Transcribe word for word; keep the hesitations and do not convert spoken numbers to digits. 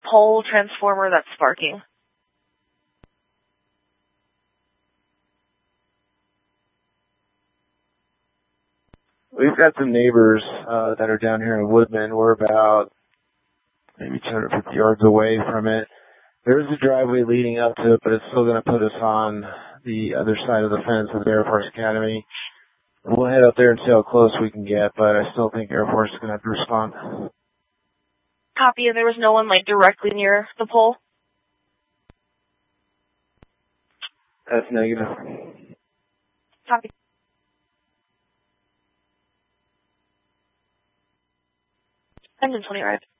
pole transformer that's sparking. We've got some neighbors uh, that are down here in Woodman. We're about maybe two hundred fifty yards away from it. There is a driveway leading up to it, but it's still going to put us on the other side of the fence of the Air Force Academy. We'll head up there and see how close we can get, but I still think Air Force is going to have to respond. Copy, and there was no one, like, directly near the pole? That's negative. Copy. Engine twenty arrived.